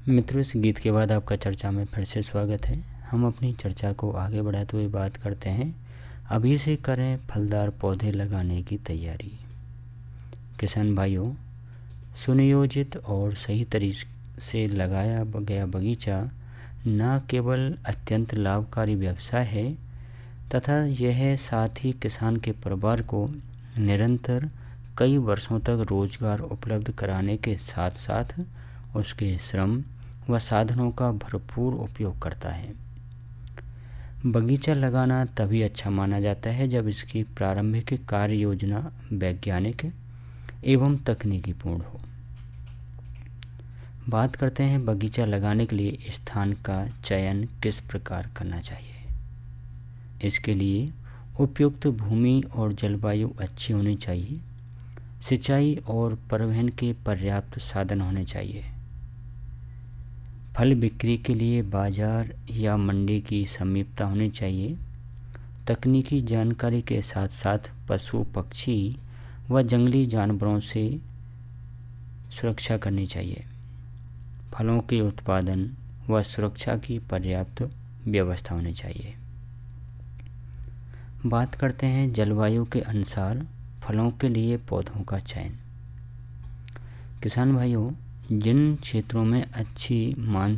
मित्रों, इस गीत के बाद आपका चर्चा में फिर से स्वागत है। हम अपनी चर्चा को आगे बढ़ाते हुए बात करते हैं, अभी से करें फलदार पौधे लगाने की तैयारी। किसान भाइयों, सुनियोजित और सही तरीके से लगाया गया बगीचा न केवल अत्यंत लाभकारी व्यवसाय है तथा यह साथ ही किसान के परिवार को निरंतर कई वर्षों तक रोजगार उपलब्ध कराने के साथ साथ उसके श्रम व साधनों का भरपूर उपयोग करता है। बगीचा लगाना तभी अच्छा माना जाता है जब इसकी प्रारंभिक कार्य योजना वैज्ञानिक एवं तकनीकी पूर्ण हो। बात करते हैं बगीचा लगाने के लिए स्थान का चयन किस प्रकार करना चाहिए। इसके लिए उपयुक्त भूमि और जलवायु अच्छी होनी चाहिए। सिंचाई और परिवहन के पर्याप्त साधन होने चाहिए। फल बिक्री के लिए बाजार या मंडी की समीपता होनी चाहिए। तकनीकी जानकारी के साथ साथ पशु पक्षी व जंगली जानवरों से सुरक्षा करनी चाहिए। फलों के उत्पादन व सुरक्षा की पर्याप्त व्यवस्था होनी चाहिए। बात करते हैं जलवायु के अनुसार फलों के लिए पौधों का चयन। किसान भाइयों, जिन क्षेत्रों में अच्छी